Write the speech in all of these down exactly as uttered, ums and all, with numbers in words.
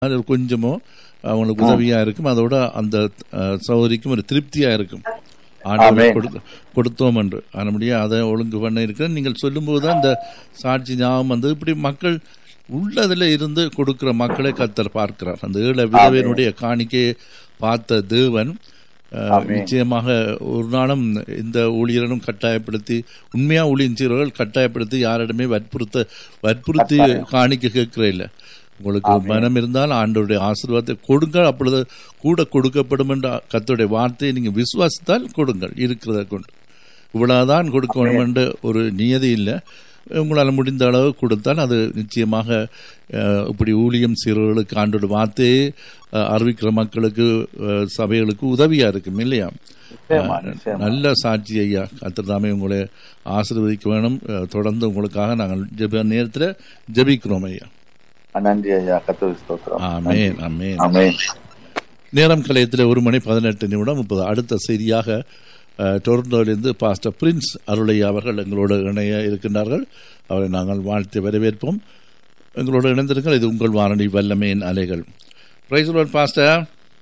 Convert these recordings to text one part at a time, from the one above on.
அது கொஞ்சமோ அவங்களுக்கு உதவியா இருக்கும். அதோட அந்த சகோதரிக்கும் ஒரு திருப்தியா இருக்கும். ஆண்டவர் கொடுத்தோம் என்று ஆனபடியா அதை ஒழுங்கு பண்ண இருக்கிற நீங்கள் சொல்லும்போது தான் இந்த சாட்சி ஞாபகம் வந்து இப்படி மக்கள் உள்ளதுல இருந்து கொடுக்கிற மக்களை கர்த்தர் பார்க்கிறார். அந்த ஏழை விதவையினுடைய காணிக்கையை பார்த்த தேவன் நிச்சயமாக ஒரு நாளும் இந்த ஊழியர்களும் கட்டாயப்படுத்தி உண்மையா ஊழியம் செய்கிறவர்கள் கட்டாயப்படுத்தி யாரிடமே வற்புறுத்த வற்புறுத்தி காணிக்க கேட்கிற இல்லை. உங்களுக்கு மனம் இருந்தால் ஆண்டவருடைய ஆசீர்வாதத்தை கொடுங்கள், அப்பொழுது கூட கொடுக்கப்படும் என்ற கர்த்தருடைய வார்த்தையை நீங்க விசுவாசித்தால் கொடுங்கள். இருக்கிறத கொண்டு இவ்வளவுதான் கொடுக்க வேண்டும் என்ற ஒரு நியதி இல்லை. உங்களால் முடிந்த அளவு கொடுத்தால் அது நிச்சயமாக இப்படி ஊழியம் செய்கிறவர்களுக்கு ஆண்டோட வார்த்தையை அறிவிக்கிற மக்களுக்கு சபைகளுக்கு உதவியா இருக்கும் இல்லையா? நல்ல சாட்சி ஐயா. கர்த்தர் உங்களை ஆசீர்வதிக்க வேணும். தொடர்ந்து உங்களுக்காக நாங்கள் ஜெப நேரத்தில் ஜெபிக்கிறோம் ஐயா. நன்றி ஐயா. ஆமென் ஆமென். நேரம் கலையத்தில் ஒரு மணி பதினெட்டு நிமிடம் முப்பது. அடுத்த செய்தியாக டொரண்டோவிலிருந்து பாஸ்டர் பிரின்ஸ் அருளையா அவர்கள் எங்களோடு இணைய இருக்கின்றார்கள். அவரை நாங்கள் வாழ்த்து வரவேற்போம். எங்களோடு இணைந்திருங்கள். இது உங்கள் வானொலி வல்லமையின் அலைகள். Praise the Lord pastor.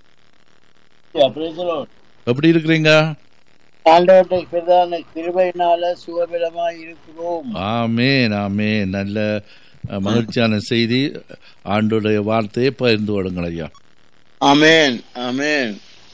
எப்படி இருக்கிறீங்க? ஆண்டவருடைய பிரதான கிருபையினால சுகபலமாய் இருக்கிறோம். ஆமென் ஆமென். நல்ல மகிழ்ச்சியான செய்தி. ஆண்டவருடைய வார்த்தையை பகிர்ந்து விடுங்கள் ஐயா. ஆமென் ஆமென்.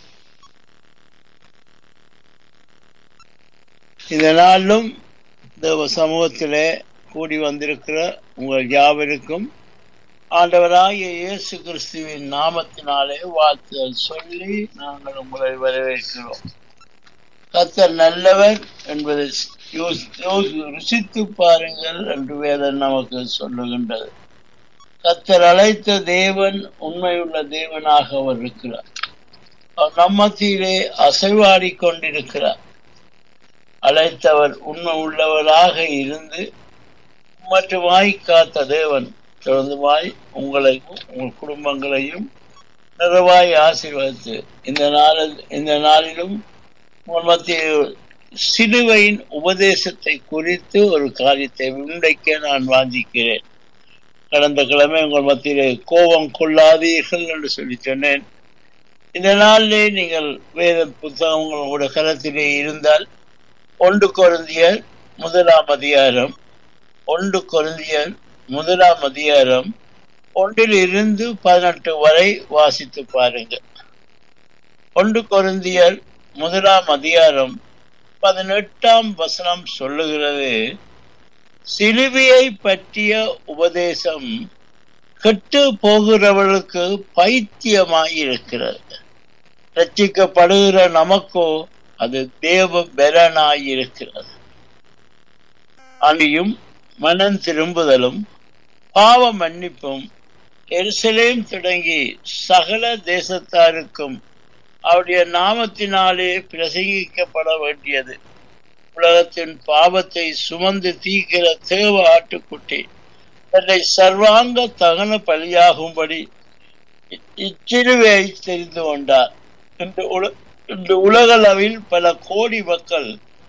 இதனாலும் தேவ சமூகத்திலே கூடி வந்திருக்கிற உங்கள் யாவருக்கும் ஆண்டவராகிய இயேசு கிறிஸ்துவின் நாமத்தினாலே வாழ்த்துதல் சொல்லி நாங்கள் உங்களை வரவேற்கிறோம். கர்த்தர் நல்லவர் என்பதை ருசித்து பாருங்கள் என்று வேதம் நமக்கு சொல்லுகின்றது. கர்த்தர் அழைத்த தேவன் உண்மையுள்ள தேவனாக அவர் இருக்கிறார். அவர் நம்மத்திலே அசைவாடி கொண்டிருக்கிறார். அழைத்தவர் உண்மை உள்ளவராக இருந்து மட்டுமாய் காத்த தேவன் தொடர்ந்துமாய் உங்களையும் உங்கள் குடும்பங்களையும் நிறைவாய் ஆசீர்வதித்து இந்த நாளில் இந்த நாளிலும் உங்கள் மத்தியில் சிலுவையின் உபதேசத்தை குறித்து ஒரு காரியத்தை முன்வைக்க நான் வாஞ்சிக்கிறேன். கடந்த கிழமை உங்கள் மத்தியிலே கோபம் கொள்ளாதீர்கள் என்று சொல்லி சொன்னேன். இந்த நாளிலே நீங்கள் வேத புத்தகம் உங்களுடைய கரத்திலே இருந்தால் ஒன்று கொரிந்தியர் முதலாம் அதிகாரம் ஒன்று கொரிந்தியர் முதலாம் அதிகாரம் ஒன்றில் இருந்து பதினெட்டு வரை வாசித்து பாருங்கள். ஒன்று கொரிந்தியர் முதலாம் அதிகாரம் பதினெட்டாம் வசனம் சொல்லுகிறது, சிலுவையை பற்றிய உபதேசம் கெட்டு போகிறவர்களுக்கு பைத்தியமாயிருக்கிறது, ரட்சிக்கப்படுகிற நமக்கோ அது தேவ பலனாயிருக்கிறது. அன்றியும் மனம் திரும்புதலும் பாவ மன்னிப்பும் எருசலேம் தொடங்கி சகல தேசத்தாருக்கும் அவருடைய நாமத்தினாலே பிரசங்கிக்கப்பட வேண்டியது. உலகத்தின் பாவத்தை சுமந்து தீர்க்கிற தேவ ஆட்டுக்குட்டி தன்னை சர்வாங்க தகன பலியாகும்படி இச்சிலுவையை தெரிந்து கொண்டார். இன்று உலகளவில் பல கோடி மக்கள்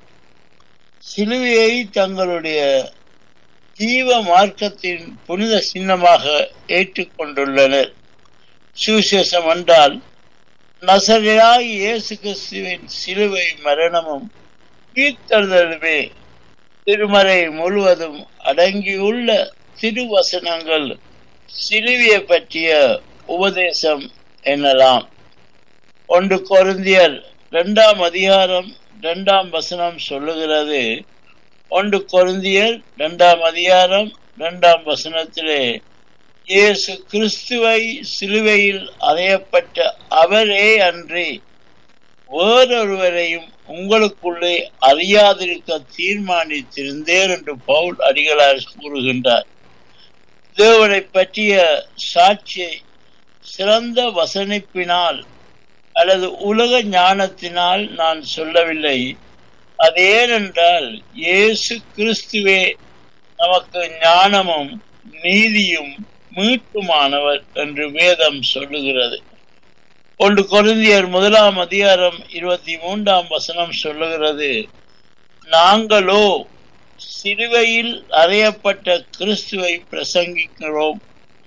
சிலுவையை தங்களுடைய ஜீவ மார்க்கத்தின் புனித சின்னமாக ஏற்றுக்கொண்டுள்ளனர். சுவிசேஷம் என்றால் நசரேயனாகிய இயேசு கிறிஸ்துவின் சிலுவை மரணமும் உயிர்த்தெழுதலுமே. திருமறை முழுவதும் அடங்கியுள்ள திருவசனங்கள் சிலுவையை பற்றிய உபதேசம் எனலாம். ஒன்று கொரிந்தியர் இரண்டாம் அதிகாரம் இரண்டாம் வசனம் சொல்லுகிறது, ஒன்று கொரிந்தியர் இரண்டாம் அதிகாரம் இரண்டாம் வசனத்திலே இயேசு கிறிஸ்துவை சிலுவையில் அறையப்பட்ட அவரே அன்றி வேறொருவரையும் உங்களுக்குள்ளே அறியாதிருக்க தீர்மானித்திருந்தேன் என்று பவுல் அடிகளார் கூறுகின்றார். தேவனை பற்றிய சாட்சியை சிறந்த வசனிப்பினால் அல்லது உலக ஞானத்தினால் நான் சொல்லவில்லை. அது ஏனென்றால் இயேசு கிறிஸ்துவே நமக்கு ஞானமும் நீதியும் மீட்புமானவர் என்று வேதம் சொல்லுகிறது. ஒன்று கொரிந்தியர் முதலாம் அதிகாரம் இருபத்தி மூன்றாம் வசனம் சொல்லுகிறது, நாங்களோ சிலுவையில் அறையப்பட்ட கிறிஸ்துவை பிரசங்கிக்கிறோம்,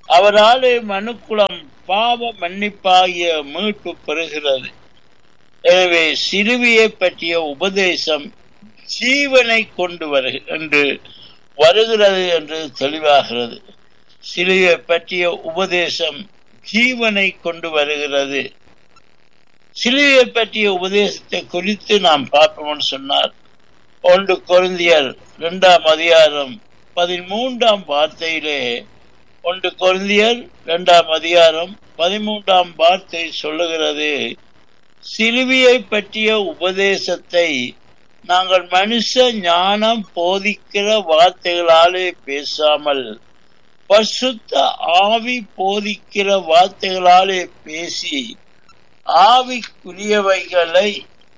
அவராலே மனுக்குலம் பாவ மன்னிப்பாகிய மீட்பு பெறுகிறது. எனவே சிலுவையை பற்றிய உபதேசம் ஜீவனை கொண்டு வரு என்று வருகிறது என்று தெளிவாகிறது. சிலுவையை பற்றிய உபதேசம் ஜீவனை கொண்டு வருகிறது. சிலுவையை பற்றிய உபதேசத்தை குறித்து நாம் பார்ப்போம்னு சொன்னார். ஒன்று கொரிந்தியர் இரண்டாம் அதிகாரம் பதிமூன்றாம் வார்த்தையிலே ஒன்று கொரிந்தியர் இரண்டாம் அதிகாரம் பதிமூன்றாம் வார்த்தை சொல்லுகிறது, சிலுவையை பற்றிய உபதேசத்தை நாங்கள் மனுஷ ஞானம் போதிக்கிற வார்த்தைகளாலே பேசாமல் பரிசுத்த ஆவி போதிக்கிற வார்த்தைகளாலே பேசி ஆவிக்குரியவைகளை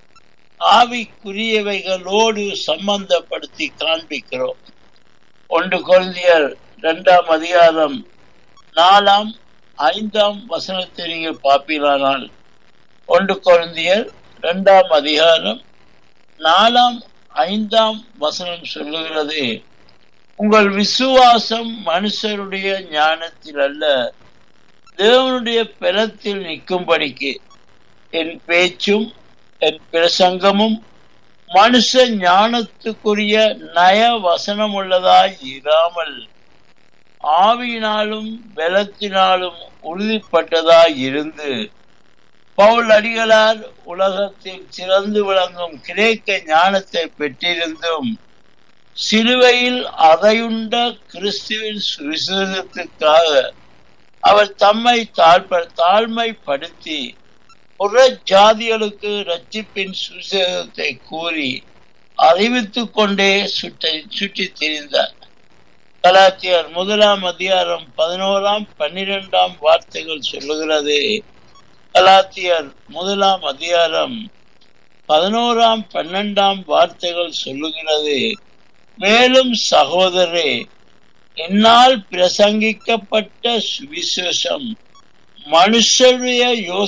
ஆவிக்குரியவைகளோடு சம்பந்தப்படுத்தி காண்பிக்கிறோம். ஒன்று கொரிந்தியர் இரண்டாம் அதிகாரம் நாலாம் ஐந்தாம் வசனத்தை நீங்கள் பார்ப்பீரானால், ஒன்று கொரிந்தியர் இரண்டாம் அதிகாரம் நாலாம் ஐந்தாம் வசனம் சொல்லுகிறது, உங்கள் விசுவாசம் மனுஷருடைய ஞானத்தில் அல்ல தேவனுடைய பலத்தில் நிற்கும்படிக்கு என் பேச்சும் என் பிரசங்கமும் மனுஷ ஞானத்துக்குரிய நய வசனம் உள்ளதாய் இராமல் ஆவியினாலும் பலத்தினாலும் உறுதிப்பட்டதாய் இருந்து பவுல் அடிகளார் உலகத்தில் சிறந்து விளங்கும் கிரேக்க ஞானத்தை பெற்றிருந்தும் சிலுவையில் அறையுண்ட கிறிஸ்துவின் சுவிசேஷத்துக்காக அவர் தம்மை தாழ்ப தாழ்மைப்படுத்தி புற ஜாதிகளுக்கு ரட்சிப்பின் சுவிசேஷத்தை கூறி அறிவித்துக் கொண்டே சுற்றி சுற்றி திரிந்தார். கலாத்தியர் முதலாம் அதிகாரம் பதினோராம் பன்னிரெண்டாம் வார்த்தைகள் சொல்லுகிறது, கலாத்தியர் முதலாம் அதிகாரம் பதினோராம் பன்னெண்டாம் வார்த்தைகள் சொல்லுகிறது, மேலும் சகோதரரே, என்னால் பிரசங்கிக்கப்பட்ட சுவிசேஷம் மனுஷருடைய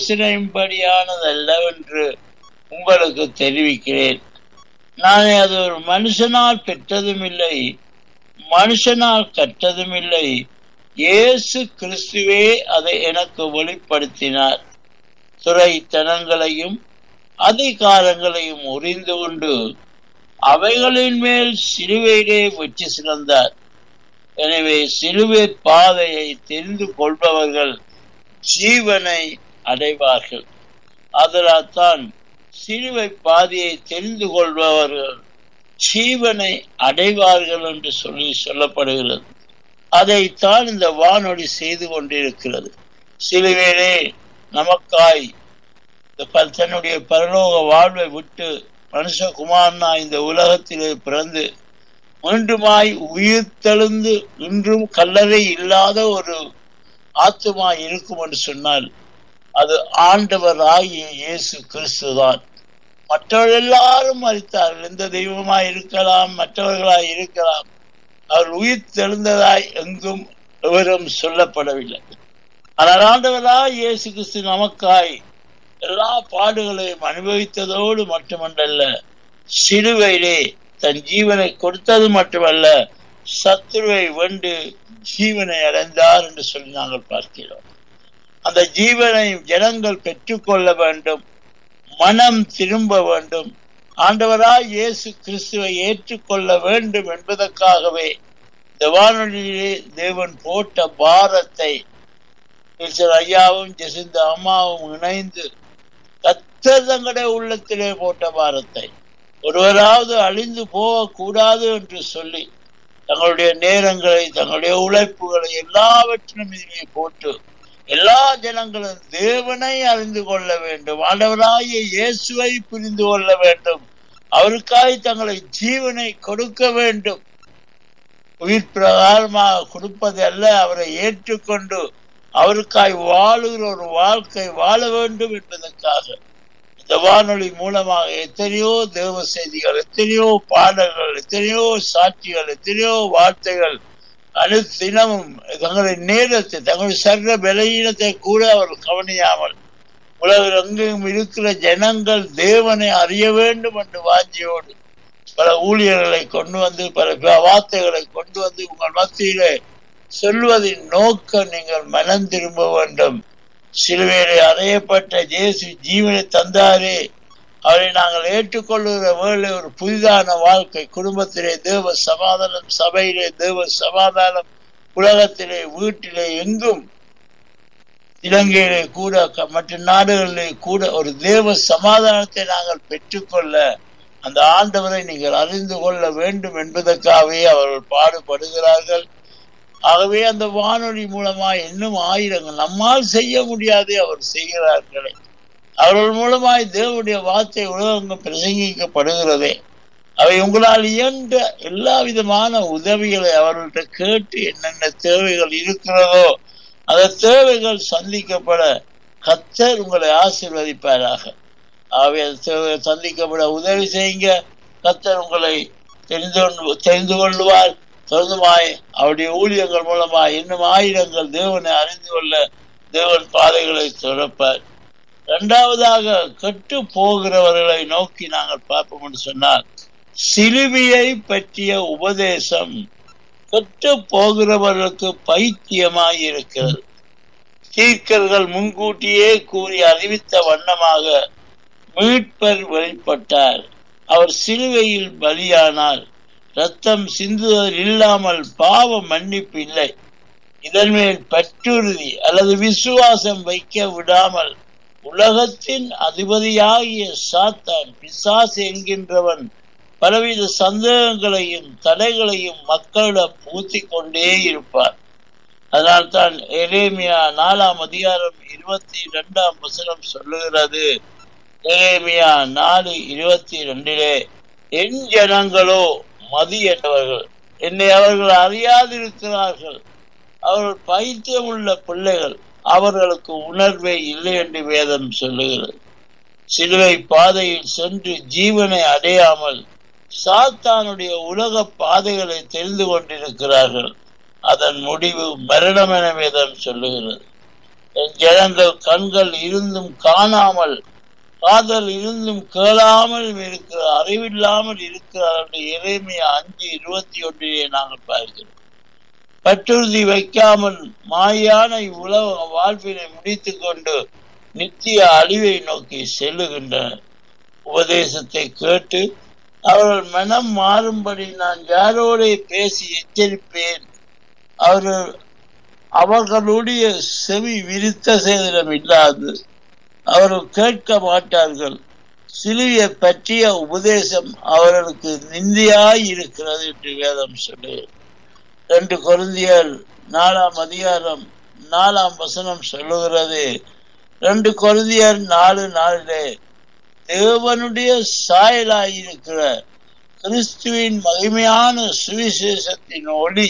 யோசனையின்படியானதல்லவென்று உங்களுக்கு தெரிவிக்கிறேன். நான் அது ஒரு மனுஷனால் பெற்றதும் இல்லை, மனுஷனால் கற்றதும் இல்லை, இயேசு கிறிஸ்துவே அதை எனக்கு வெளிப்படுத்தினார். துரைத்தனங்களையும் அதிகாரங்களையும் உரிந்து கொண்டு அவைகளின் மேல் சிலுவையிலே வெற்றி சிறந்தார். எனவே சிலுவை பாதையை தெரிந்து கொள்பவர்கள் ஜீவனை அடைவார்கள். அதனால் தான் சிலுவை பாதையை தெரிந்து கொள்பவர்கள் ஜீவனை அடைவார்கள் என்று சொல்லி சொல்லப்படுகிறது. அதைத்தான் இந்த வானொலி செய்து கொண்டிருக்கிறது. சிலுவையிலே நமக்காய் தன்னுடைய பரலோக வாழ்வை விட்டு மனுஷகுமாரனா இந்த உலகத்திலே பிறந்து மீண்டுமாய் உயிர் தெழுந்து இன்றும் கல்லறை இல்லாத ஒரு ஆத்துமா இருக்கும் என்று சொன்னால் அது ஆண்டவர் ஆகிய இயேசு கிறிஸ்துதான். மற்றவர்கள் எல்லாரும் மரித்தார்கள், எந்த தெய்வமாய் இருக்கலாம், மற்றவர்களாய் இருக்கலாம், அவர் உயிர் தெழுந்ததாய் எங்கும் எவரும் சொல்லப்படவில்லை. ஆனால் ஆண்டவராய் இயேசு கிறிஸ்து நமக்காய் எல்லா பாடுகளையும் அனுபவித்ததோடு மட்டுமன்றல்ல, சிலுவையிலே தன் ஜீவனை கொடுத்தது மட்டுமல்ல, சத்துருவை வென்று ஜீவனை அடைந்தார் என்று சொல்லி நாங்கள் பார்க்கிறோம். அந்த ஜீவனை ஜனங்கள் பெற்றுக்கொள்ள வேண்டும், மனம் திரும்ப வேண்டும், ஆண்டவராய் இயேசு கிறிஸ்துவை ஏற்றுக்கொள்ள வேண்டும் என்பதற்காகவே இந்த வானொலியிலே தேவன் போட்ட பாரத்தை ஐயாவும் ஜெசிந்த அம்மாவும் இணைந்து கர்த்தர் தங்களுடைய உள்ளத்திலே போட்ட பாரத்தை ஒருவராவது அழிந்து போகக்கூடாது என்று சொல்லி தங்களுடைய நேரங்களை தங்களுடைய உழைப்புகளை எல்லாவற்றிலும் இதிலே போட்டு எல்லா ஜனங்களும் தேவனை அறிந்து கொள்ள வேண்டும், ஆண்டவராகிய இயேசுவை புரிந்து கொள்ள வேண்டும், அவருக்காய் தங்களை ஜீவனை கொடுக்க வேண்டும். உயிர் பிரகாரமாக கொடுப்பது அல்ல, அவரை ஏற்றுக்கொண்டு அவருக்காய் வாழுகிற ஒரு வாழ்க்கை வாழ வேண்டும் என்பதற்காக இந்த வானொலி மூலமாக எத்தனையோ தேவ செய்திகள், எத்தனையோ பாடல்கள், எத்தனையோ சாட்சிகள், எத்தனையோ வார்த்தைகள் அனுதினமும் தங்களுடைய நேரத்தை தங்களுடைய சர்வ பலவீனத்தை கூட அவர் கவனியாமல் உலகில் எங்கெங்கும் இருக்கிற ஜனங்கள் தேவனை அறிய வேண்டும் என்று வாஞ்சியோடு பல ஊழியர்களை கொண்டு வந்து பல வார்த்தைகளை கொண்டு வந்து உங்கள் மத்தியிலே சொல்வதின் நோக்கம் நீங்கள் மனம் திரும்ப வேண்டும். சிலுவையிலே அறையப்பட்ட இயேசு ஜீவனை தந்தாரே, அவரை நாங்கள் ஏற்றுக்கொள்ளுகிற வேளை ஒரு புதிதான வாழ்க்கை, குடும்பத்திலே தேவ சமாதானம், சபையிலே தேவ சமாதானம், உலகத்திலே வீட்டிலே எங்கும், இலங்கையிலே கூட மற்ற நாடுகளிலே கூட ஒரு தேவ சமாதானத்தை நாங்கள் பெற்றுக்கொள்ள அந்த ஆண்டவரை நீங்கள் அறிந்து கொள்ள வேண்டும் என்பதற்காகவே அவர்கள் பாடுபடுகிறார்கள். ஆகவே அந்த வானொலி மூலமா இன்னும் ஆயிரங்கள், நம்மால் செய்ய முடியாதே அவர் செய்கிறார்களே, அவர்கள் மூலமாய் தேவனுடைய வார்த்தை உலகெங்கும் பிரசங்கிக்கப்படுகிறதே. அவை உங்களால் இயன்ற எல்லா விதமான உதவிகளை அவர்கள்ட்ட கேட்டு என்னென்ன தேவைகள் இருக்கிறதோ அந்த தேவைகள் சந்திக்கப்பட கர்த்தர் உங்களை ஆசீர்வதிப்பாராக. ஆகவே அந்த தேவைகள் சந்திக்கப்பட உதவி செய்யுங்க. கர்த்தர் உங்களை தெரிந்து தெரிந்து கொள்வார். தொடர்ந்துமாய் அவருடைய ஊழியங்கள் மூலமாய் இன்னும் ஆயிரங்கள் தேவனை அறிந்து கொள்ள தேவன் பாதைகளை திறப்பார். இரண்டாவதாக, கெட்டு போகிறவர்களை நோக்கி நாங்கள் பார்ப்போம் என்று சொன்னால், சிலுவையை பற்றிய உபதேசம் கெட்டு போகிறவர்களுக்கு பைத்தியமாய் இருக்கிறது. தீர்க்கர்கள் முன்கூட்டியே கூறி அறிவித்த வண்ணமாக மீட்பர் வெளிப்பட்டார். அவர் சிலுவையில் பலியானார். ரத்தம் சிந்துதல் இல்லாமல் பாவ மன்னிப்பு இல்லை. இதன் மேல் பற்றுறுதி அல்லது விசுவாசம் வைக்க விடாமல் உலகத்தின் அதிபதியாகிய சாத்தான், பிசாசு என்கின்றவன், பலவித சந்தேகங்களையும் தடைகளையும் மக்களிடம் பூத்தி கொண்டே இருப்பார். அதனால் தான் எரேமியா நாலாம் அதிகாரம் இருபத்தி இரண்டாம் வசனம் சொல்லுகிறது. எரேமியா நாலு இருபத்தி ரெண்டிலே, என் ஜனங்களோ மதியற்றவர்கள், என்னை அவர்கள் அறியாதிருக்கிறார்கள், அவர்கள் பைத்தியம் உள்ள பிள்ளைகள், அவர்களுக்கு உணர்வே இல்லை என்று வேதம் சொல்லுகிறது. சிலுவை பாதையில் சென்று ஜீவனை அடையாமல் சாத்தானுடைய உலக பாதைகளை தெரிந்து கொண்டிருக்கிறார்கள். அதன் முடிவு மரணம் என வேதம் சொல்லுகிறது. என் ஜனங்கள் கண்கள் இருந்தும் காணாமல், காதல் இருந்தும் கேளாமல் இருக்கிற, அறிவில்லாமல் இருக்கிறார்கள். எரேமியா அஞ்சு இருபத்தி ஒன்றிலே நாங்கள் பார்க்கிறோம். பற்றுறுதி வைக்காமல் மாயான இவ்வுலக வாழ்வினை முடித்துக் கொண்டு நித்திய அழிவை நோக்கி செல்லுகின்றனர். உபதேசத்தை கேட்டு அவர்கள் மனம் மாறும்படி நான் யாரோட பேசி எச்சரிப்பேன். அவர்கள் அவர்களுடைய செவி விரித்த சேதனம் இல்லாது அவர்கள் கேட்க மாட்டார்கள். சிலுவையை பற்றிய உபதேசம் அவர்களுக்கு நிந்தையாய் இருக்கிறது என்று வேதம் சொல்லுகிறது. ரெண்டு கொரிந்தியர் நாலாம் அதிகாரம் நாலாம் வசனம் சொல்லுகிறது. ரெண்டு கொரிந்தியர் நாலு நாளிலே, தேவனுடைய சாயலாயிருக்கிற கிறிஸ்துவின் மகிமையான சுவிசேஷத்தின் ஒளி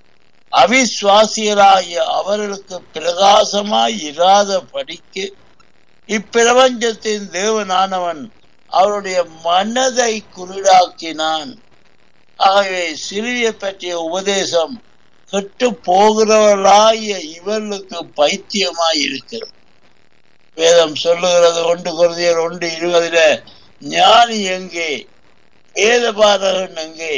அவிசுவாசியராகிய அவர்களுக்கு பிரகாசமாய் இராத படிக்கு இப்பிரபஞ்சத்தின் தேவனானவன் அவருடைய மனதை குருடாக்கினான். ஆகவே சிலுவையை பற்றிய உபதேசம் கெட்டு போகிறவர்களாகிய இவர்களுக்கு பைத்தியமாய் இருக்கிறது. வேதம் சொல்லுகிறது ஒன்று கொரிந்தியர் ஒன்று இருபதுல, ஞானி எங்கே, வேதபாரகன் எங்கே,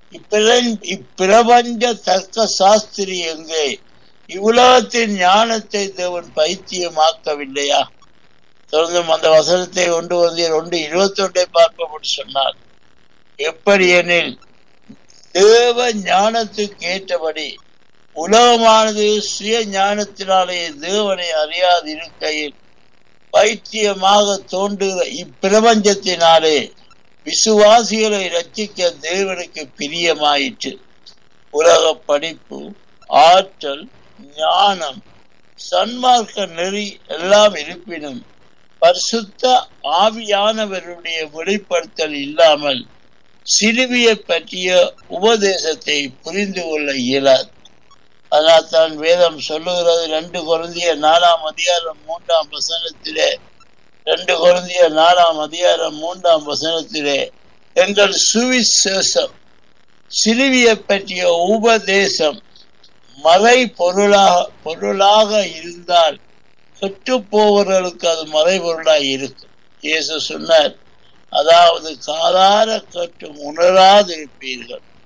இப்பிரபஞ்ச தர்க்க சாஸ்திரி எங்கே, இவ்வுலகத்தின் ஞானத்தை தேவன் பைத்தியமாக்கவில்லையா? தொடர்ந்தும் அந்த வசனத்தை ஒன்று கொரிந்தியர் ஒன்று இருபத்தி ஒன்றை பார்ப்போம் சொன்னார். எப்படி எனில், தேவ ஞானத்துக்கு ஏற்றபடி உலகமானது சுய ஞானத்தினாலே தேவனை அறியாது இருக்கையில் பைத்தியமாக தோன்றுகிற இப்பிரபஞ்சத்தினாலே விசுவாசிகளை ரட்சிக்க தேவனுக்கு பிரியமாயிற்று. உலக படிப்பு, ஆற்றல், ஞானம், சன்மார்க்க நெறி எல்லாம் இருப்பினும் பரிசுத்த ஆவியானவருடைய வெளிப்படுத்தல் இல்லாமல் சிலுவையை பற்றிய உபதேசத்தை புரிந்து கொள்ள இயலாது. அதனால் தான் வேதம் சொல்லுகிறது. ரெண்டு கொரிந்தியர் நாலாம் அதிகாரம் மூன்றாம் வசனத்திலே ரெண்டு கொரிந்தியர் நாலாம் அதிகாரம் மூன்றாம் வசனத்திலே, எங்கள் சுவிசேஷம் சிலுவையை பற்றிய உபதேசம் மறை பொருளாக பொருளாக இருந்தால் கெட்டு போவர்களுக்கு அது மறைபொருளாய் இருக்கும். இயேசு சொன்னார், அதாவது காதார கற்றும் உணராதிருப்பீர்கள்.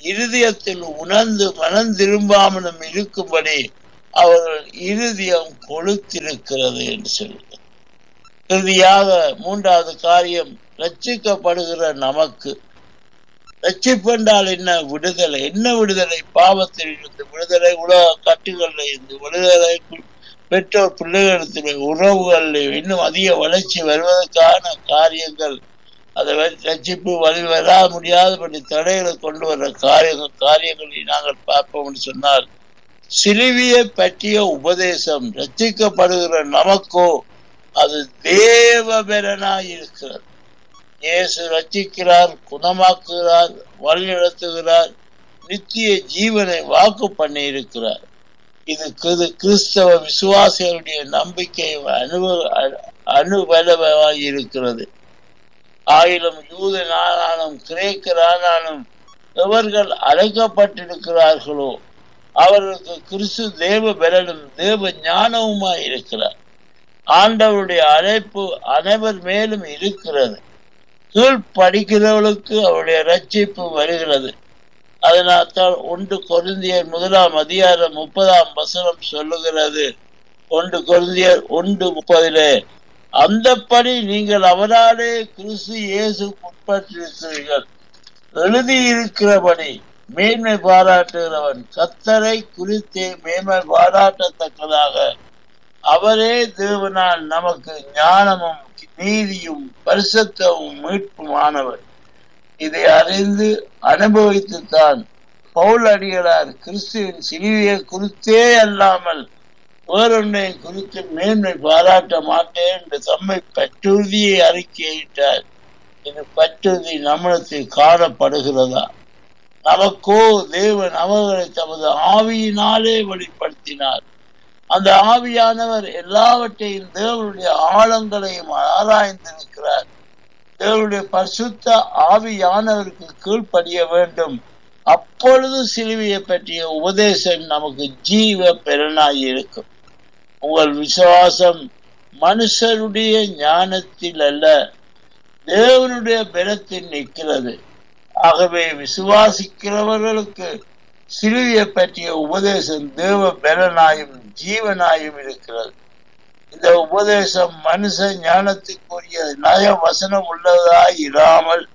இருதயத்தில் உணர்ந்து மனம் திரும்பாமலும் இருக்கும்படி அவர்கள் இருதயம் கொளுத்திருக்கிறது என்று சொல்லுங்கள். இறுதியாக மூன்றாவது காரியம், ரட்சிக்கப்படுகிற நமக்கு. ரட்சிப்பு என்றால் என்ன? விடுதலை. என்ன விடுதலை? பாவத்தில் இருந்து விடுதலை, உலக கட்டுகளில் இருந்து விடுதலை, பெற்றோர் பிள்ளைகளிடத்தில் உறவுகளில் இன்னும் அதிக வளர்ச்சி வருவதற்கான காரியங்கள். அதை ரட்சிப்பு வழி வர முடியாதபடி தடைகளை கொண்டு வர்ற காரியங்கள் காரியங்களை நாங்கள் பார்ப்போம் என்று சொன்னால், சிலுவையை பற்றிய உபதேசம் ரட்சிக்கப்படுகிற நமக்கோ அது தேவபெலனாய் இருக்கிறது. இயேசு ரட்சிக்கிறார், குணமாக்குகிறார், வழிநடத்துகிறார், நித்திய ஜீவனை வாக்கு பண்ணி இருக்கிறார். இது கிறிஸ்தவ விசுவாசிகளுடைய நம்பிக்கை அனுபவ அனுபலமாய் இருக்கிறது. ஆயிலும் யூதனானாலும் கிரேக்கரானாலும் எவர்கள் அழைக்கப்பட்டிருக்கிறார்களோ அவர்களுக்கு கிறிஸ்து தேவ பலனும் தேவ ஞானவுமாய் இருக்கிறார். ஆண்டவருடைய அழைப்பு அனைவர் மேலும் இருக்கிறது. கீழ் படிக்கிறவர்களுக்கு அவருடைய ரட்சிப்பு வருகிறது. அதனால்தான் ஒன்று கொரிந்தியர் முதலாம் அதிகாரம் முப்பதாம் வசனம் சொல்லுகிறது. ஒன்று கொரிந்தியர் ஒன்று முப்பதிலே, அந்தப்படி நீங்கள் அவராலே கிறிஸ்து இயேசு உட்பட்டிருக்கிறீர்கள். எழுதியிருக்கிறபடி மேன்மை பாராட்டுகிறவன் கர்த்தரை குறித்தே மேன்மை பாராட்டத்தக்கதாக அவரே தேவனால் நமக்கு ஞானமும் நீதியும் பரிசுத்தமும் மீட்புமானவர். இதை அறிந்து அனுபவித்துத்தான் பவுல் அடிகளார் கிறிஸ்துவின் சிலுவையை குறித்தே அல்லாமல் வேறொன்றை குறித்து மேன்மை பாராட்ட மாட்டேன் என்று தம்மை பற்றுறுதியை அறிக்கையிட்டார். இது பற்றுறுதி நம்மிடத்தில் காணப்படுகிறதா? நமக்கோ தேவன் அவர்களை தமது ஆவியினாலே வெளிப்படுத்தினார். அந்த ஆவியானவர் எல்லாவற்றையும் தேவனுடைய ஆழங்களையும் ஆராய்ந்திருக்கிறார். தேவனுடைய பரிசுத்த ஆவியானவருக்கு கீழ்ப்படிய வேண்டும். அப்பொழுது சிலுவையை பற்றிய உபதேசம் நமக்கு ஜீவ பெறனாய் இருக்கும். உங்கள் விசுவாசம் மனுஷருடைய ஞானத்தில் அல்ல, தேவனுடைய பலத்தில் நிற்கிறது. ஆகவே விசுவாசிக்கிறவர்களுக்கு சிலுவையை பற்றிய உபதேசம் தேவ பலனாயும் ஜீவனாயும் இருக்கிறது. இந்த உபதேசம் மனுஷ ஞானத்துக்குரிய நய வசனம் உள்ளதாய் இராமல்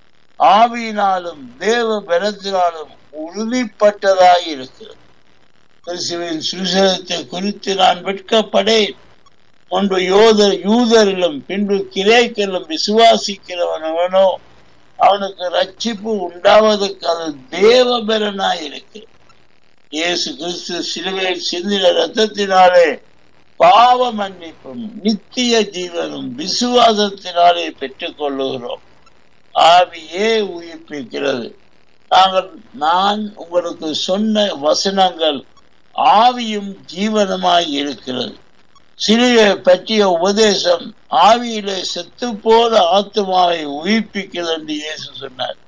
ஆவியினாலும் தேவ பலத்தினாலும் உறுதிப்பட்டதாய் இருக்கிறது. கிறிஸ்துவின் சுவிசேஷத்தை குறித்து நான் வெட்கப்படேன். முன்பு யோதர் யூதரிலும் பின்பு கிரேக்கிலும் விசுவாசிக்கிறவனவனோ அவனுக்கு ரட்சிப்பு உண்டாவதற்கு அது தேவ பலனாய் இருக்கிறது. இயேசு கிறிஸ்து சிலுவையில் சிந்தின ரத்தத்தினாலே பாவ மன்னிப்பும் நித்திய ஜீவனும் விசுவாசத்தினாலே பெற்றுக் கொள்ளுகிறோம். ஆவியே உயிர்ப்பிக்கிறது. நாங்கள் நான் உங்களுக்கு சொன்ன வசனங்கள் ஆவியும் ஜீவனமாய் இருக்கிறது. சிலுவையை பற்றிய உபதேசம் ஆவியிலே செத்து போல ஆத்மாவை உயிர்ப்பிக்கிறது என்று இயேசு சொன்னார்.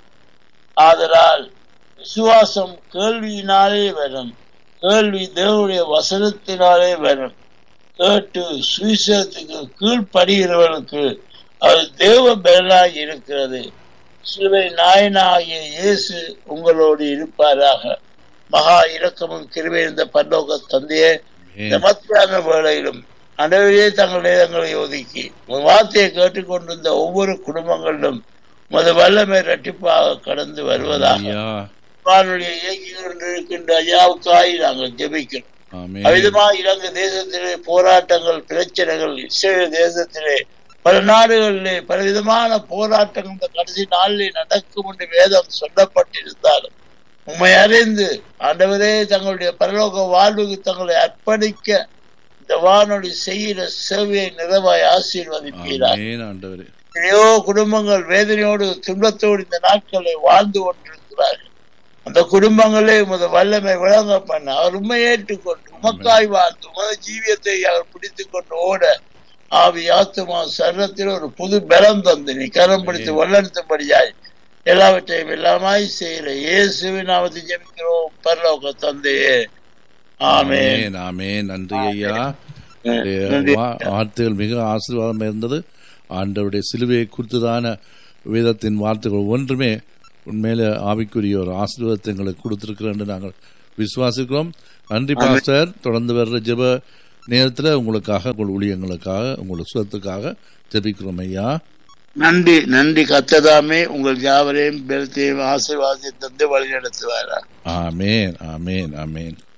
ஆதலால் விசுவாசம் கேள்வியினாலே வரும், கேள்வி தேவனுடைய வசனத்தினாலே வரும். கேட்டு சுவிசேஷத்துக்கு கீழ்ப்படுகிறவர்களுக்கு அது தேவ பலனாய் இருக்கிறது. சிலுவை நாயனாகிய இயேசு உங்களோடு இருப்பாராக. மகா இரக்கமும் கிருபை இருந்த பரலோக தந்தையே, இந்த மத்தியான வேளையிலும் அனைவரே தங்கள் நேரங்களை ஒதுக்கி வார்த்தையை கேட்டுக்கொண்டிருந்த ஒவ்வொரு குடும்பங்களிலும் மது வல்லமை இரட்டிப்பாக கடந்து வருவதாக வானொலியை இயக்கி கொண்டிருக்கின்ற ஐயாவுக்காய் நாங்கள் ஜெபிக்கிறோம். அவ்விதமாக இலங்கை தேசத்திலே போராட்டங்கள், பிரச்சனைகள், இஸ்ரேல் தேசத்திலே பல நாடுகளிலே பலவிதமான போராட்டங்கள் இந்த கடைசி நாளிலே நடக்கும் என்று வேதம் சொல்லப்பட்டிருந்தாலும் உண்மை அறிந்து ஆண்டவரே தங்களுடைய பரலோக வாழ்வுக்கு தங்களை அர்ப்பணிக்க இந்த வானொலி செய்கிற சேவையை நிறைவாய் ஆசீர்வதிப்பீரார். எத்தனையோ குடும்பங்கள் வேதனையோடு துன்பத்தோடு இந்த நாட்களை வாழ்ந்து கொண்டிருக்கிறார்கள். அந்த குடும்பங்களே உமது வல்லமை விளங்க பண்ண அவர் உண்மை ஏற்றுக்கொண்டு உமக்காய் வாழ்ந்து உமது ஜீவியத்தை அவர் பிடித்துக் கொண்டு ஓட ஆவி ஆத்துமா சரீரத்தில் ஒரு புது பலம் தந்து நீ கரம் பிடித்து வல்லெடுத்தபடியாய் எல்லாவற்றையும் எல்லாமாய் செய்கிற இயேசுவின் நாமத்தை ஜெபிக்கிறோம் பரலோக தந்தையே. ஆமென். ஆமென். நன்றி ஐயா. வார்த்தைகள் மிக ஆசீர்வாதம் இருந்தது. ஆண்டவருடைய சிலுவையை குறித்ததான வேதத்தின் வார்த்தைகள் ஒன்றுமே உண்மையில ஆவிக்குரிய ஒரு ஆசீர்வாதத்தை எங்களுக்கு கொடுத்திருக்கிறேன் நாங்கள் விசுவாசிக்கிறோம். நன்றி பாஸ்டர். தொடர்ந்து வர்ற ஜெப நேரத்தில் உங்களுக்காக, உங்கள் ஊழியங்களுக்காக, உங்கள் சுகத்துக்காக ஜெபிக்கிறோம் ஐயா. நன்றி நன்றி. கர்த்ததாமே உங்கள் யாவரையும் பெருத்தையும் ஆசீர்வாதத்தை தந்து வழி நடத்துவாரா. ஆமேன் ஆமேன் ஆமேன்.